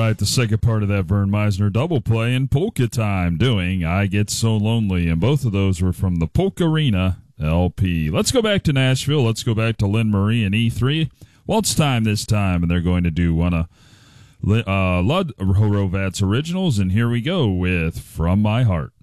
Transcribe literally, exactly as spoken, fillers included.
right, the second part of that Vern Meisner double play in Polka Time, doing I Get So Lonely, and both of those were from the Polka Arena L P. Let's go back to Nashville. Let's go back to Lynn Marie and E three. Well, it's time this time, and they're going to do one of uh, Lud Horovat's originals, and here we go with From My Heart.